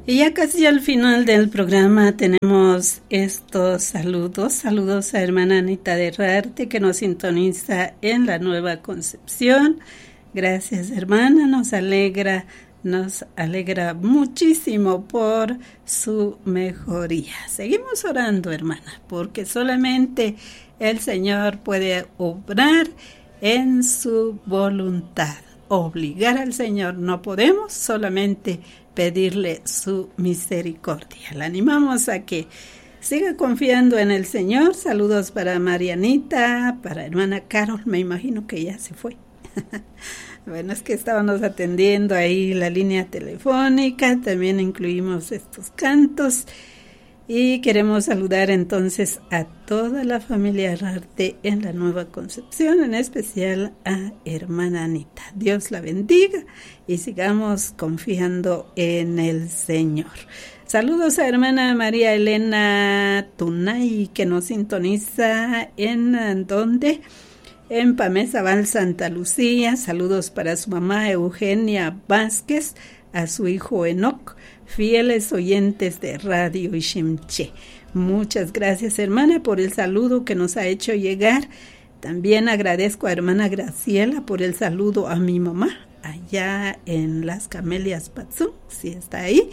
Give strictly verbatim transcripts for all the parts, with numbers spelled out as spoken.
Y ya casi al final del programa tenemos estos saludos. Saludos a hermana Anita de Rarte, que nos sintoniza en la Nueva Concepción. Gracias, hermana, nos alegra, nos alegra muchísimo por su mejoría. Seguimos orando, hermana, porque solamente el Señor puede obrar en su voluntad. Obligar al Señor no podemos, solamente pedirle su misericordia. La animamos a que siga confiando en el Señor. Saludos para Marianita, para hermana Carol, me imagino que ya se fue. Bueno, es que estábamos atendiendo ahí la línea telefónica, también incluimos estos cantos. Y queremos saludar entonces a toda la familia Rarte en la Nueva Concepción, en especial a hermana Anita. Dios la bendiga y sigamos confiando en el Señor. Saludos a hermana María Elena Tunay, que nos sintoniza en ¿dónde? En Pamezabal, Santa Lucía. Saludos para su mamá Eugenia Vázquez, a su hijo Enoc, fieles oyentes de Radio Ishimche. Muchas gracias, hermana, por el saludo que nos ha hecho llegar. También agradezco a hermana Graciela por el saludo a mi mamá allá en Las Camelias Patzú, si está ahí,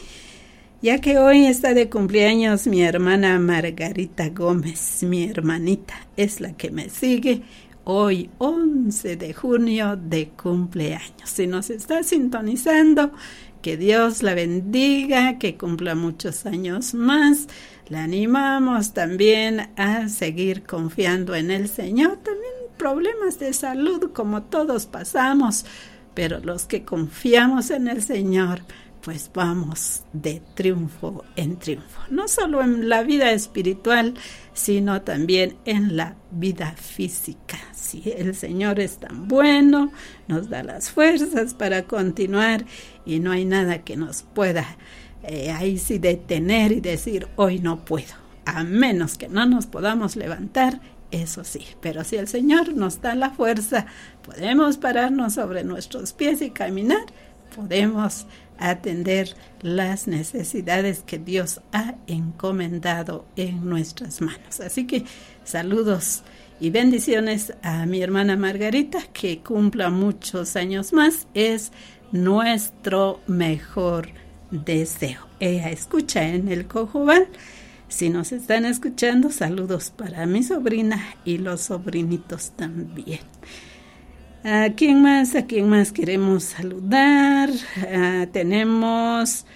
ya que hoy está de cumpleaños mi hermana Margarita Gómez, mi hermanita, es la que me sigue. Hoy, once de junio, de cumpleaños. Si nos está sintonizando, que Dios la bendiga, que cumpla muchos años más. La animamos también a seguir confiando en el Señor. También problemas de salud, como todos pasamos, pero los que confiamos en el Señor, pues vamos de triunfo en triunfo. No solo en la vida espiritual, sino también en la vida física. Sí, el Señor es tan bueno, nos da las fuerzas para continuar y no hay nada que nos pueda eh, ahí sí detener y decir hoy no puedo, a menos que no nos podamos levantar, eso sí. Pero si el Señor nos da la fuerza, podemos pararnos sobre nuestros pies y caminar, podemos atender las necesidades que Dios ha encomendado en nuestras manos. Así que saludos y bendiciones a mi hermana Margarita, que cumpla muchos años más, es nuestro mejor deseo. Ella escucha en el Cojobal. Si nos están escuchando, saludos para mi sobrina y los sobrinitos también. ¿A quién más? ¿A quién más queremos saludar? Uh, tenemos,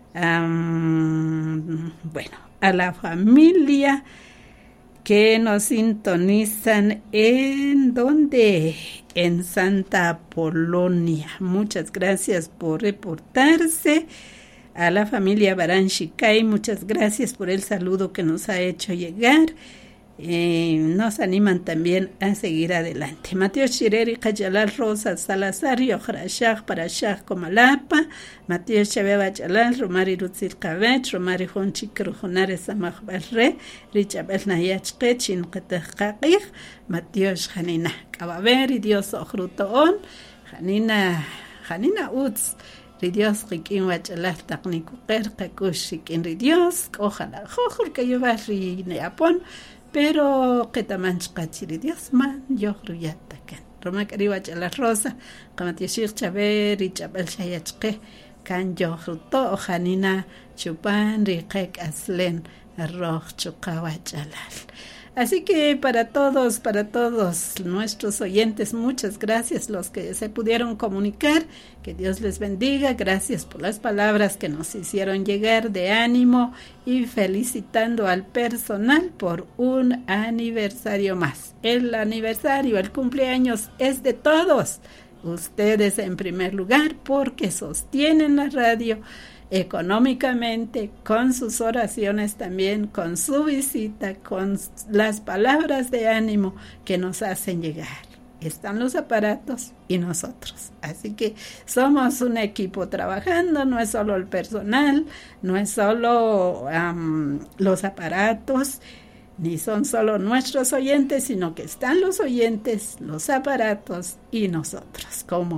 um, bueno, a la familia que nos sintonizan en ¿dónde? En Santa Polonia. Muchas gracias por reportarse. A la familia Baranchicay, muchas gracias por el saludo que nos ha hecho llegar. Eh, nos animan también a seguir adelante. Mateo Chireri, Cayalal Rosa Salazar, Yohrashach, Parashach, Comalapa, Mateo Chabeba Chalal, Romari Rutzil Cabech, Romari Honchik, Rujonare Samach Barre, Richabel Nayach Kechin, Ketechakich, Mateo Janina Cabaver, y Dios Ojrutoon, Janina, Janina Utz. Dios riquín wachalal técnico percacushik en Dios, ojalá, jojur que yo va ri neapon. Pero que tamanch kachiri Dios man yo ruyata kan Roma kariwa chala rosa kamatishir chaber y chabel shayachke kan yo ruto ojanina chupan riqek aslen arroz chukawa chalal. Así que para todos, para todos nuestros oyentes, muchas gracias los que se pudieron comunicar, que Dios les bendiga, gracias por las palabras que nos hicieron llegar de ánimo y felicitando al personal por un aniversario más. El aniversario, el cumpleaños es de todos, ustedes en primer lugar porque sostienen la radio económicamente, con sus oraciones también, con su visita, con las palabras de ánimo que nos hacen llegar. Están los aparatos y nosotros. Así que somos un equipo trabajando, no es solo el personal, no es solo um, los aparatos, ni son solo nuestros oyentes, sino que están los oyentes, los aparatos y nosotros, como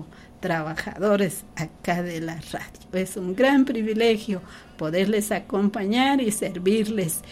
trabajadores acá de la radio. Es un gran privilegio poderles acompañar y servirles